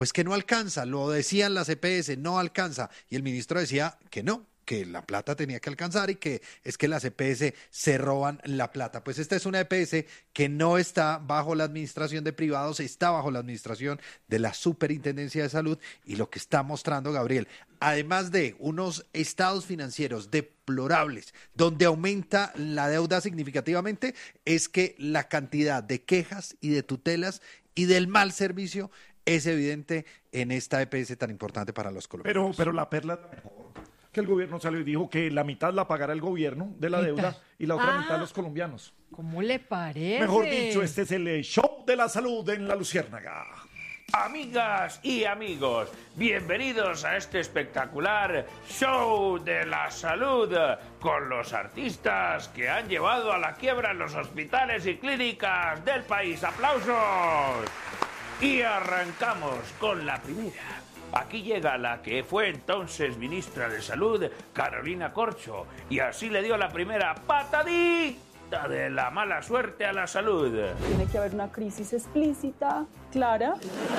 pues que no alcanza, lo decían las EPS, no alcanza, y el ministro decía que no, que la plata tenía que alcanzar y que es que las EPS se roban la plata. Pues esta es una EPS que no está bajo la administración de privados, está bajo la administración de la Superintendencia de Salud, y lo que está mostrando, Gabriel, además de unos estados financieros deplorables, donde aumenta la deuda significativamente, es que la cantidad de quejas y de tutelas y del mal servicio es evidente en esta EPS tan importante para los colombianos. Pero la perla que el gobierno salió y dijo que la mitad la pagará el gobierno de la deuda y la otra mitad los colombianos. ¿Cómo le parece? Mejor dicho, este es el show de la salud en La Luciérnaga. Amigas y amigos, bienvenidos a este espectacular show de la salud con los artistas que han llevado a la quiebra los hospitales y clínicas del país. ¡Aplausos! Y arrancamos con la primera. Aquí llega la que fue entonces ministra de Salud, Carolina Corcho, y así le dio la primera patadita de la mala suerte a la salud. Tiene que haber una crisis explícita, clara.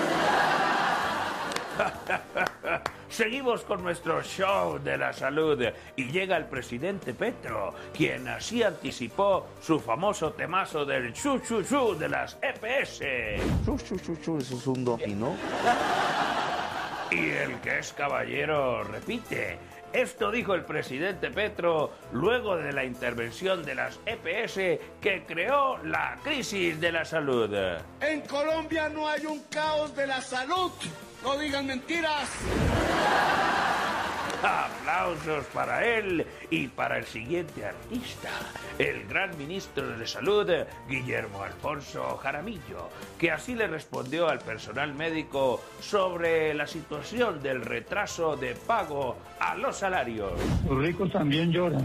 Seguimos con nuestro show de la salud y llega el presidente Petro, quien así anticipó su famoso temazo del chu chu chu de las EPS. Chu chu chu chu, eso es un dominó. Y el que es caballero repite. Esto dijo el presidente Petro luego de la intervención de las EPS que creó la crisis de la salud. En Colombia no hay un caos de la salud. No digan mentiras. Aplausos para él y para el siguiente artista, el gran ministro de Salud, Guillermo Alfonso Jaramillo, que así le respondió al personal médico sobre la situación del retraso de pago a los salarios. Los ricos también lloran.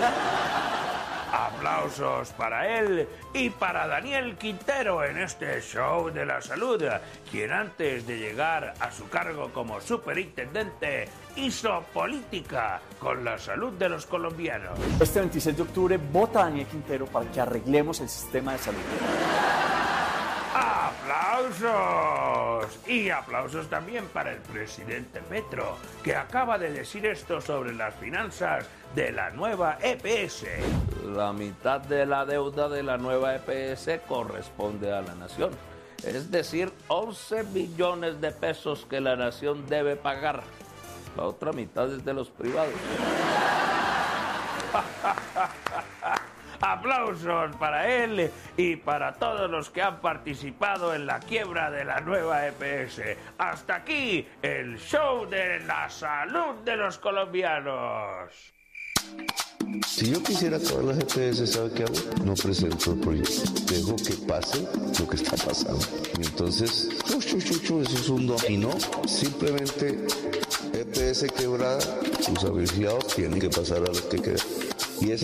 Aplausos para él y para Daniel Quintero en este show de la salud, quien antes de llegar a su cargo como superintendente hizo política con la salud de los colombianos. Este 26 de octubre vota a Daniel Quintero para que arreglemos el sistema de salud. ¡Aplausos! Y aplausos también para el presidente Petro, que acaba de decir esto sobre las finanzas de la nueva EPS. La mitad de la deuda de la nueva EPS corresponde a la nación. Es decir, 11 billones de pesos que la nación debe pagar. La otra mitad es de los privados. Aplausos para él y para todos los que han participado en la quiebra de la nueva EPS. Hasta aquí el show de la salud de los colombianos. Si yo quisiera acabar las EPS, ¿sabe qué hago? No presento el proyecto. Dejo que pase lo que está pasando. Y entonces, eso es un dominó. Simplemente EPS quebrada, sus afiliados tienen que pasar a los que quedan. Y esa